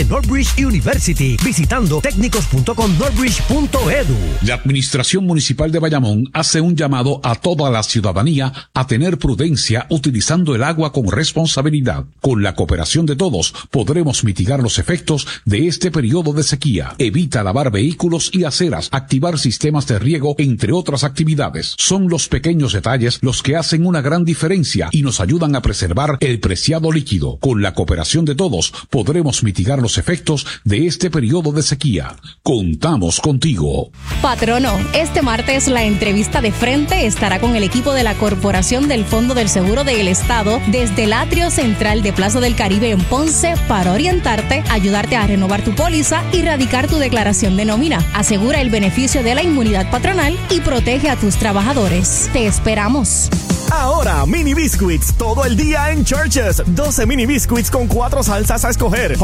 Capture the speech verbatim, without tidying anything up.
Northbridge University visitando técnicos punto com northbridge punto edu. La Administración Municipal de Bayamón hace un llamado a toda la ciudadanía a tener prudencia utilizando el agua con responsabilidad. Con la cooperación de todos podremos mitigar los efectos de este periodo de sequía. Evita lavar vehículos y aceras, activar sistemas de riego, entre otras actividades. Son los pequeños detalles los que hacen una gran diferencia y nos ayudan a preservar el preciado líquido. Con la cooperación de todos podremos mitigar los efectos de este periodo de sequía. Contamos contigo. Patrono, este martes la entrevista de frente estará con el equipo de la Corporación del Fondo del Seguro del Estado desde el atrio central de Plaza del Caribe en Ponce para orientarte, ayudarte a renovar tu póliza y radicar tu declaración de nómina. Asegura el beneficio de la inmunidad patronal y protege a tus trabajadores. Te esperamos. Ahora, mini biscuits todo el día en Churches. doce mini biscuits con cuatro salsas a escoger.